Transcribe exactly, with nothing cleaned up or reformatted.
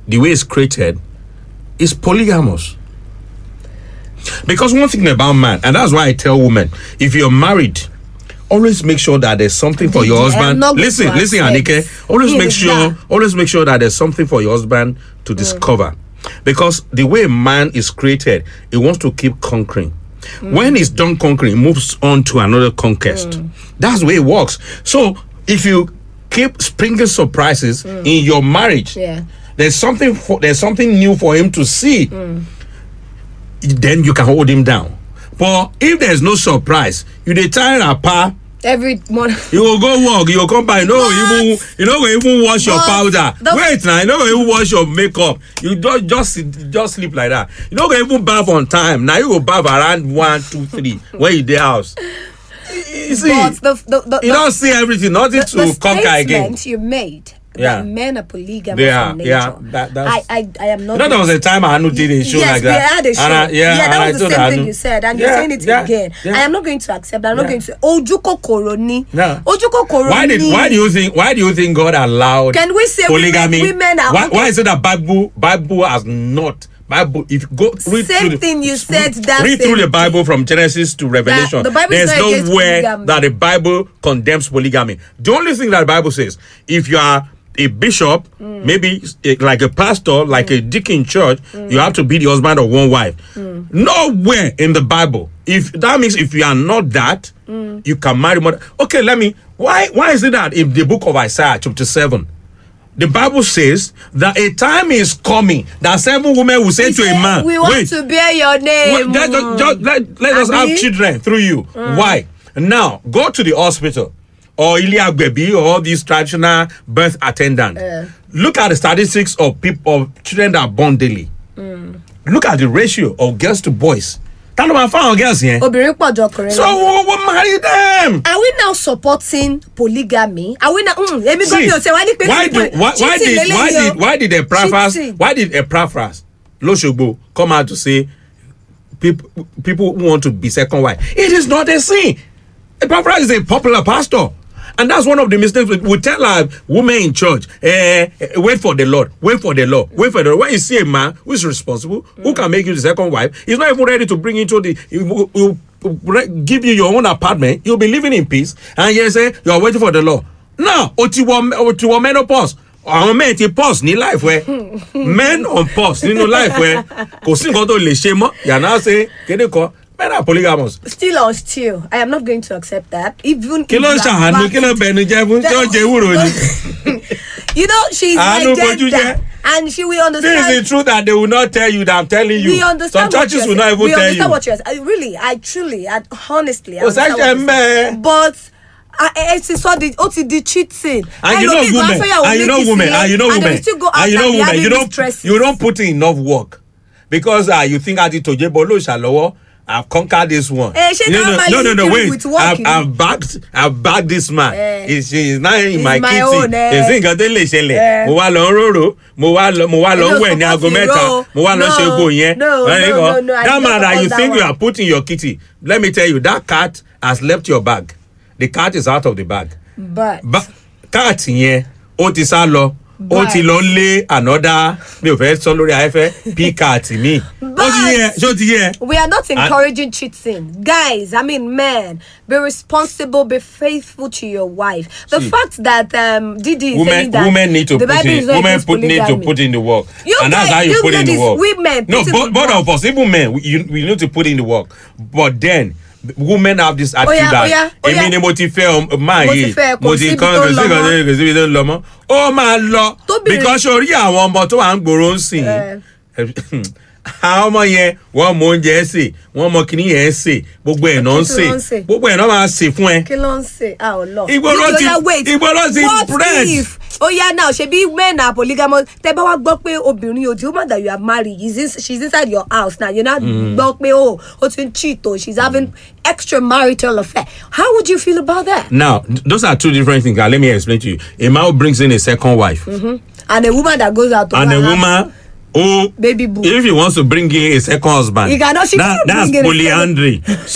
the way it's created, is polygamous. Because one thing about man, and that's why I tell women, if you're married, always make sure that there's something for your husband. Listen, listen, Anike. Always make sure, always make sure that there's something for your husband to mm. discover. Because the way man is created, he wants to keep conquering. Mm. When he's done conquering, he moves on to another conquest. Mm. That's the way it works. So if you keep springing surprises mm. in your marriage, yeah. there's something for, there's something new for him to see. Mm. Then you can hold him down. But if there's no surprise, you dey tie wrapper every morning. You will go work, you will come back. You know, even you know, even wash your powder. Wait now, you know, even wash your makeup. You don't just just sleep like that. You don't even bath on time. Now you go bath around one, two, three when you dey house. You see, but the, the, the, you don't see everything. Nothing the, to the conquer again. The statement you made. Yeah. That men are polygamous they are, in nature. Yeah, that, that's, I, I, I am not. You know, there was a time Anu did a show yes, like that. Yes, we had a show. I, yeah, yeah, that was the same Anu. thing you said, and yeah, you're saying it yeah, again. Yeah. I am not going to accept that. I'm yeah. not going to. Ojuko koroni. Yeah. Ojuko koroni. Why did? Why do you think? Why do you think God allowed? Can we say polygamy? Women, women are? Why, why is it that Bible Bible has not? Bible, if you go read same through thing the, you said. That read through the Bible from Genesis to Revelation. The Bible There's is nowhere that the Bible condemns polygamy. The only thing that the Bible says, if you are a bishop, mm. maybe like a pastor, like mm. a deacon in church, mm. you have to be the husband of one wife. Mm. Nowhere in the Bible. If that means if you are not that, mm. you can marry more. Okay, let me. Why? Why is it that in the book of Isaiah, chapter seven? The Bible says that a time is coming that seven women will say we to say, a man, we want wait, to bear your name. Wait, just, just, let, let us have children through you. Mm. Why? Now, go to the hospital or Iliagbebi or all these traditional birth attendants. Uh. Look at the statistics of people, of children that are born daily. Mm. Look at the ratio of girls to boys. So we'll, we'll marry them. Are we now supporting polygamy? Are we now? Mm, let me go. See, why, do, why, why did why did why did Epaphras why did Epaphras Loshogbo come out to say people people who want to be second wife? It is not a sin. Epaphras is a popular pastor. And that's one of the mistakes we, we tell our women in church, eh, eh, wait for the Lord, wait for the Lord, wait for the Lord. When you see a man who is responsible, mm. who can make you the second wife, he's not even ready to bring you to the, he will, he will give you your own apartment, you'll be living in peace, and you say, you're waiting for the Lord. No, otiwo menopause. Àwọn men ti pause ní life where men on pause nínú life where kò sí nǹkan tó lè ṣe mọ́. You now say, kéde kan. Men are polygamous. Still on still. I am not going to accept that. Even Kilo shahanu, kilo benujebun, you know, she's my gender, and she will understand. This is the truth that they will not tell you that I'm telling you. We understand. Some churches will not even we tell you. We understand what you're saying. Really, I truly, I, honestly, I oh, understand what you're but I saw the O T D cheating. And you know women, and you know women, and you know women, and you know women, you don't, you don't put in enough work because uh, you think Adi Tojebolo Shalowo. I've conquered this one. Hey, no, no, no, no, no, wait. I've, I've backed, I've backed this man. Eh. He's, he's not in my, my kitchen. He's in Gadele Shele. Mo wa lo roro, mo wa lo, mo wa lo we ni ago meta, mo wa lo se go yen. No, no, no, that man that you think you are putting your kitty. Let me tell you, that cat has left your bag. The cat is out of the bag. But, but cat yen, o ti sa lo. Ó ti lọ lé another mi ò fẹ́ sọ lórí afẹ́fẹ́ p-cat mi. We are not encouraging cheating. Guys, I mean men, be responsible, be faithful to your wife. The See, fact that um Didi is women, saying that women need to put in, women put, need to put in the work. You and guys, that's how you, you put in the work. Women, no, both, both of us, even men, we, you, we need to put in the work. But then women have this attitude oh, yeah, that oh, yeah, oh, èmi ni mo ti fẹ́ máa yìí mo ti kàn kàn sí kàn sí kàn sí lọ mọ́ ó máa lọ because orí àwọn ọmọ tó wà ń gbòòrò ń sìn àwọn ọmọ yẹn wọ́n mọ oúnjẹ sè wọ́n mọ kíní yẹn sè gbogbo ẹ̀ náà ń sè gbogbo ẹ̀ náà máa sè fún ẹ. kí ló ń sè a ò lọ. ìgboro ti ìgboro ti bread. Oh yeah, now she be men are polygamous. Tẹ́ bá wá gbọ́ pé obìnrin o the woman that you have married is in, she's inside your house now. You're not gbọ́ pé oh o ti ń cheat o she's having extramarital affair. How would you feel about that? Now those are two different things. Let me explain to you. A man brings in a second wife, mm-hmm. and a woman that goes out to and a woman. Oh, baby boo. If he wants to bring in a second husband, he cannot. She that, that's polyandry.